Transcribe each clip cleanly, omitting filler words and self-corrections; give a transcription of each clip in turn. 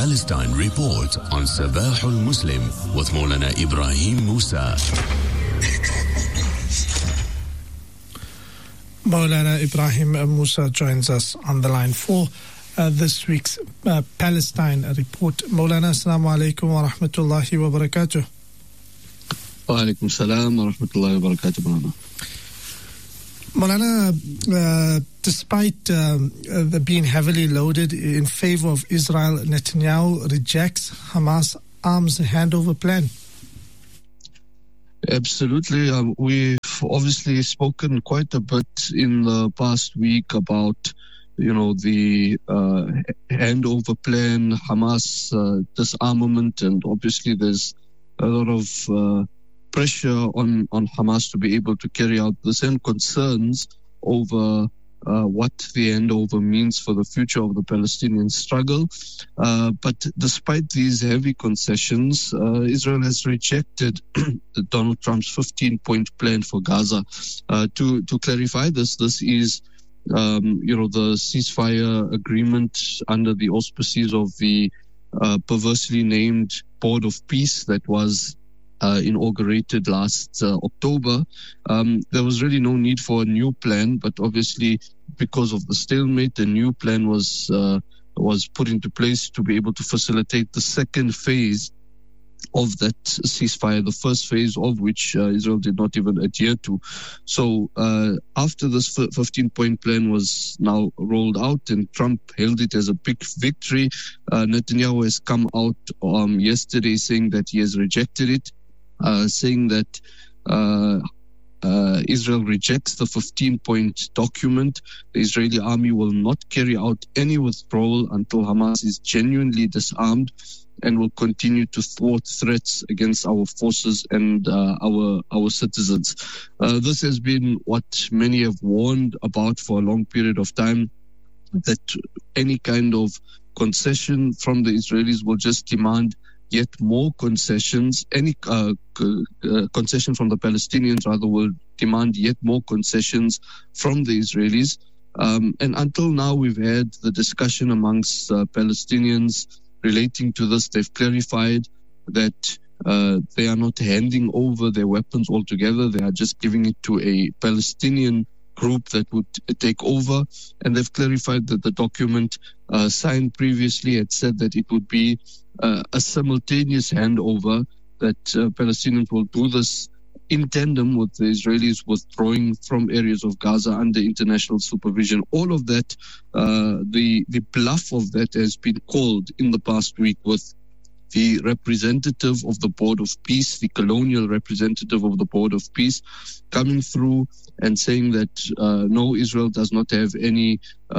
Palestine Report on Sabah al-Muslim with Maulana Ibrahim Musa. Maulana Ibrahim Musa joins us on the line for this week's Palestine Report. Maulana, assalamu alaikum wa rahmatullahi wa barakatuh. Wa alaikum salam wa rahmatullahi wa barakatuh, Maulana. Maulana, despite being heavily loaded in favor of Israel, Netanyahu rejects Hamas arms handover plan. Absolutely. We've obviously spoken quite a bit in the past week about, the handover plan, Hamas disarmament, and obviously there's a lot of pressure on Hamas to be able to carry out this, and concerns over what the handover means for the future of the Palestinian struggle. But despite these heavy concessions, Israel has rejected Donald Trump's 15-point plan for Gaza. To clarify this is the ceasefire agreement under the auspices of the perversely named Board of Peace that was inaugurated last October. There was really no need for a new plan, but obviously because of the stalemate, a new plan was put into place to be able to facilitate the second phase of that ceasefire, the first phase of which Israel did not even adhere to. So after this 15-point plan was now rolled out and Trump hailed it as a big victory, Netanyahu has come out yesterday saying that he has rejected it, saying that Israel rejects the 15-point document. The Israeli army will not carry out any withdrawal until Hamas is genuinely disarmed, and will continue to thwart threats against our forces and our citizens. This has been what many have warned about for a long period of time, that any kind of concession from the Israelis will just demand yet more concessions. Any concession from the Palestinians, rather, will demand yet more concessions from the Israelis. And until now, we've had the discussion amongst Palestinians relating to this. They've clarified that they are not handing over their weapons altogether. They are just giving it to a Palestinian group that would take over. And they've clarified that the document signed previously had said that it would be a simultaneous handover, that Palestinians will do this in tandem with the Israelis withdrawing from areas of Gaza under international supervision. All of that, the bluff of that has been called in the past week, with the representative of the Board of Peace, the colonial representative of the Board of Peace, coming through and saying that no, Israel does not have any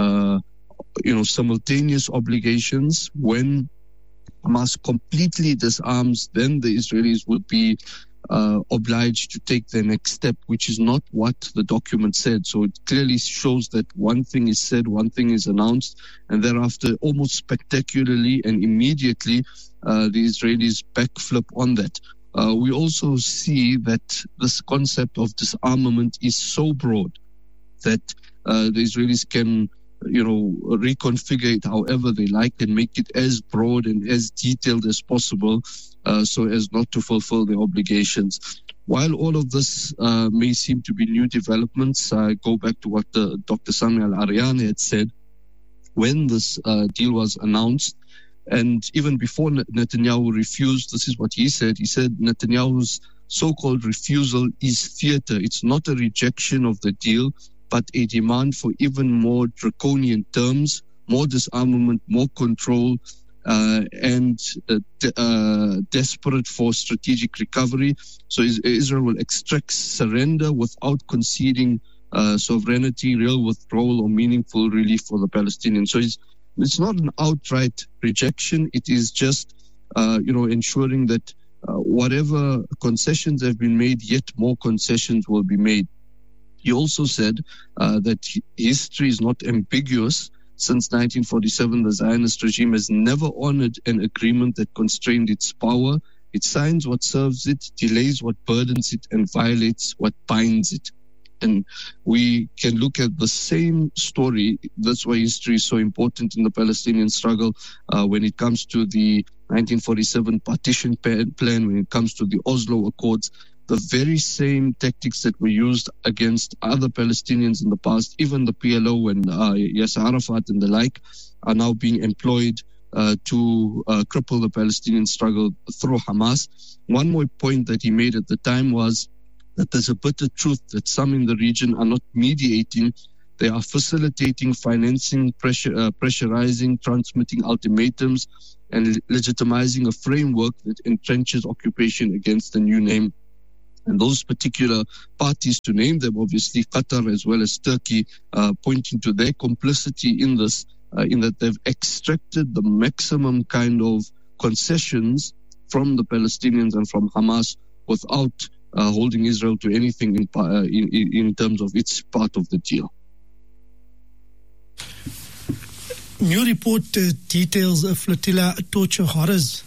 simultaneous obligations. When Hamas completely disarms, then the Israelis would be obliged to take the next step, which is not what the document said. So it clearly shows that one thing is said, one thing is announced, and thereafter, almost spectacularly and immediately, the Israelis backflip on that. We also see that this concept of disarmament is so broad that the Israelis can reconfigure it however they like and make it as broad and as detailed as possible, so as not to fulfill their obligations. While all of this may seem to be new developments, I go back to what Dr. Sami Al-Arian had said when this deal was announced, and even before Netanyahu refused. This is what he said. He said Netanyahu's so-called refusal is theater. It's not a rejection of the deal, but a demand for even more draconian terms, more disarmament, more control, and desperate for strategic recovery. So Israel will extract surrender without conceding sovereignty, real withdrawal, or meaningful relief for the Palestinians. So it's not an outright rejection. It is just, ensuring that whatever concessions have been made, yet more concessions will be made. He also said that history is not ambiguous. Since 1947, the Zionist regime has never honored an agreement that constrained its power. It signs what serves it, delays what burdens it, and violates what binds it. And we can look at the same story. That's why history is so important in the Palestinian struggle when it comes to the 1947 partition plan, when it comes to the Oslo Accords. The very same tactics that were used against other Palestinians in the past, even the PLO and Yasser Arafat and the like, are now being employed to cripple the Palestinian struggle through Hamas. One more point that he made at the time was that there's a bitter truth that some in the region are not mediating. They are facilitating, financing, pressurizing, transmitting ultimatums, and legitimizing a framework that entrenches occupation against the new name. And those particular parties, to name them, obviously Qatar as well as Turkey, pointing to their complicity in this, in that they've extracted the maximum kind of concessions from the Palestinians and from Hamas without holding Israel to anything in terms of its part of the deal. New report details flotilla torture horrors.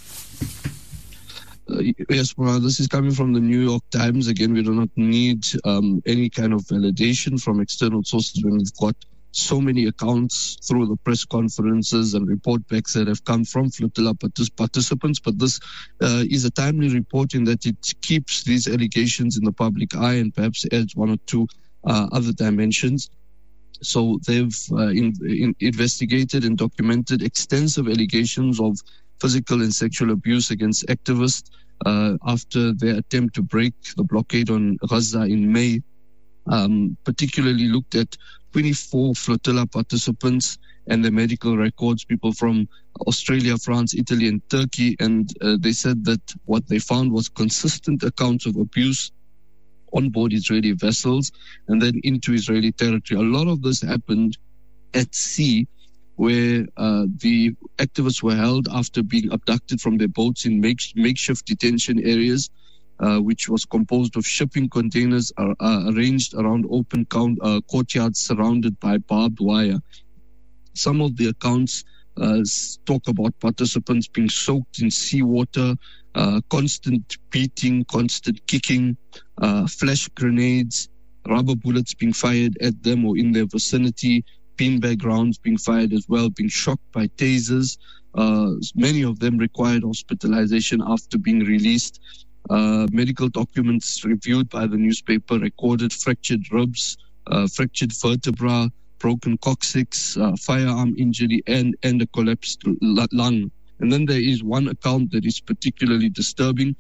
Yes, well, this is coming from the New York Times. Again, we do not need any kind of validation from external sources when we've got so many accounts through the press conferences and report backs that have come from flotilla participants. But this is a timely report in that it keeps these allegations in the public eye and perhaps adds one or two other dimensions. So they've investigated and documented extensive allegations of physical and sexual abuse against activists after their attempt to break the blockade on Gaza in May. Particularly looked at 24 flotilla participants and their medical records, people from Australia, France, Italy, and Turkey. And they said that what they found was consistent accounts of abuse on board Israeli vessels and then into Israeli territory. A lot of this happened at sea, where the activists were held after being abducted from their boats in makeshift detention areas, which was composed of shipping containers arranged around open courtyards surrounded by barbed wire. Some of the accounts talk about participants being soaked in seawater, constant beating, constant kicking, flash grenades, rubber bullets being fired at them or in their vicinity, beanbag rounds being fired as well, being shocked by tasers. Many of them required hospitalization after being released. Medical documents reviewed by the newspaper recorded fractured ribs, fractured vertebra, broken coccyx, firearm injury, and a collapsed lung. And then there is one account that is particularly disturbing,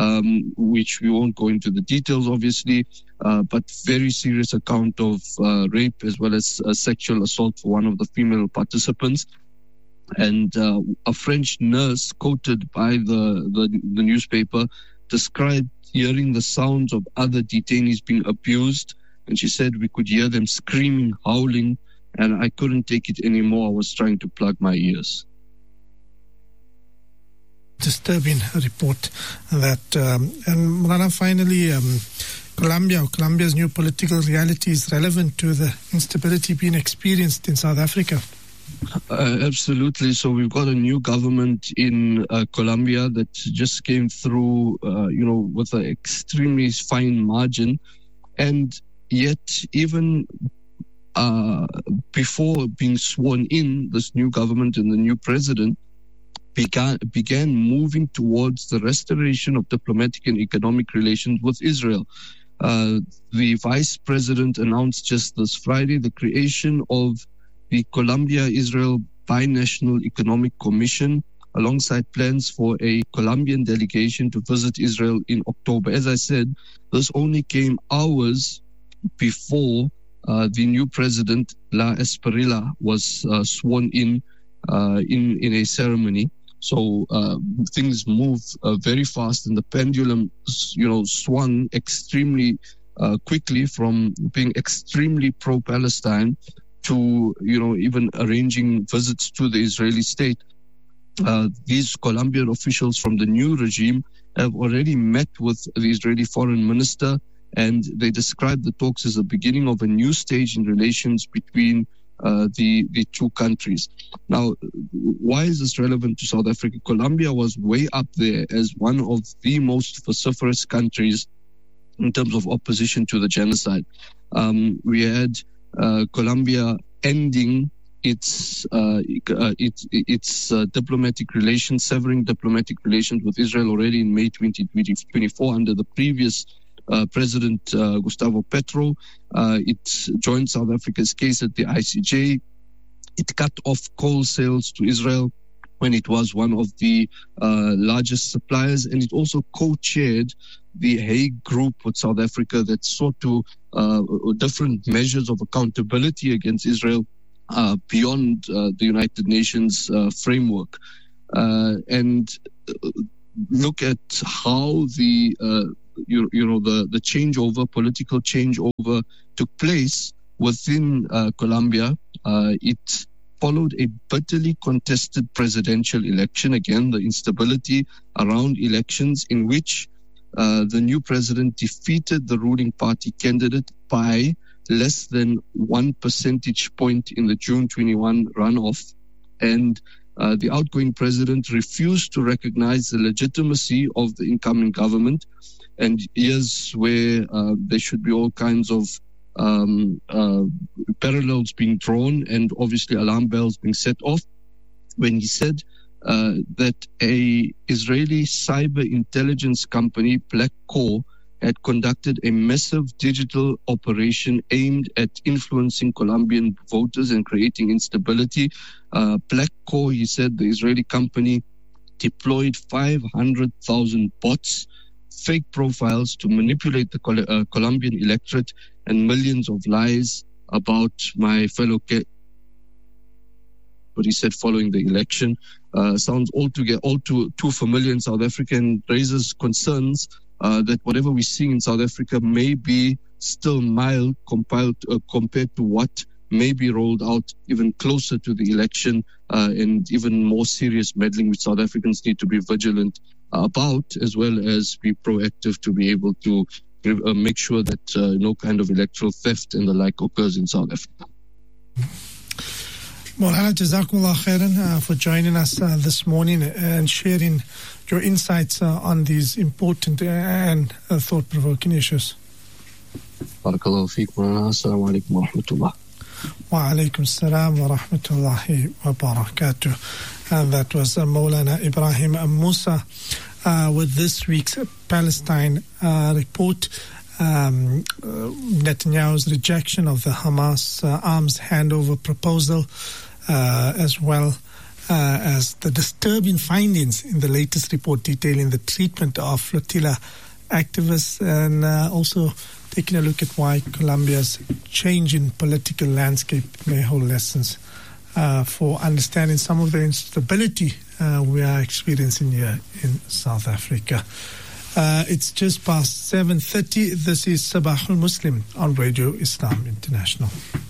which we won't go into the details, obviously, but very serious account of rape as well as sexual assault for one of the female participants. And a French nurse quoted by the newspaper described hearing the sounds of other detainees being abused. And she said, we could hear them screaming, howling, and I couldn't take it anymore. I was trying to plug my ears. Disturbing report that. And Mulana, finally, Colombia's new political reality is relevant to the instability being experienced in South Africa. Absolutely. So we've got a new government in Colombia that just came through, with an extremely fine margin. And yet, even before being sworn in, this new government and the new president began moving towards the restoration of diplomatic and economic relations with Israel. The vice president announced just this Friday the creation of the Colombia-Israel Binational Economic Commission, alongside plans for a Colombian delegation to visit Israel in October. As I said, this only came hours before the new president, La Espriella, was sworn in a ceremony. So things move very fast, and the pendulum, swung extremely quickly from being extremely pro-Palestine to, even arranging visits to the Israeli state. These Colombian officials from the new regime have already met with the Israeli foreign minister, and they described the talks as the beginning of a new stage in relations between the two countries. Now, why is this relevant to South Africa? Colombia was way up there as one of the most vociferous countries in terms of opposition to the genocide. We had Colombia ending its diplomatic relations, severing diplomatic relations with Israel already in May 2024 under the previous President Gustavo Petro. It joined South Africa's case at the ICJ. It cut off coal sales to Israel when it was one of the largest suppliers, and it also co-chaired the Hague Group with South Africa that sought to different measures of accountability against Israel beyond the United Nations framework, and look at how the changeover, political changeover, took place within Colombia. It followed a bitterly contested presidential election. Again, the instability around elections, in which the new president defeated the ruling party candidate by less than 1 percentage point in the June 21 runoff. And the outgoing president refused to recognize the legitimacy of the incoming government. And here's where there should be all kinds of parallels being drawn and obviously alarm bells being set off when he said that a Israeli cyber intelligence company, Black Core, had conducted a massive digital operation aimed at influencing Colombian voters and creating instability. Black Core, he said, the Israeli company deployed 500,000 bots, fake profiles to manipulate the Colombian electorate, and millions of lies about my fellow what he said following the election. Sounds all too familiar in South Africa, and raises concerns that whatever we're seeing in South Africa may be still mild compared to what may be rolled out even closer to the election, and even more serious meddling which South Africans need to be vigilant about, as well as be proactive to be able to make sure that no kind of electoral theft and the like occurs in South Africa. Maulana, Jazakumullah khairan for joining us this morning and sharing your insights on these important and thought-provoking issues. Barakallahu feek, Maulana. Assalamu alaikum wa rahmatullah. Wa alaikum assalam wa rahmatullahi wa barakatuh. And that was Maulana Ibrahim Musa with this week's Palestine report. Netanyahu's rejection of the Hamas arms handover proposal, as well as the disturbing findings in the latest report detailing the treatment of flotilla activists, and also taking a look at why Colombia's changing political landscape may hold lessons for understanding some of the instability we are experiencing here in South Africa. It's just past 7:30. This is Sabahul Muslim on Radio Islam International.